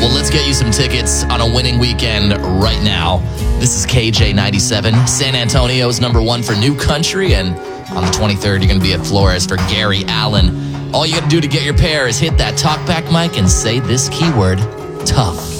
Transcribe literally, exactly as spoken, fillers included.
Well, let's get you some tickets on a winning weekend right now. This is K J ninety-seven. San Antonio's number one for New Country. And on the twenty-third, you're going to be at Flores for Gary Allan. All you got to do to get your pair is hit that talkback mic and say this keyword, tough.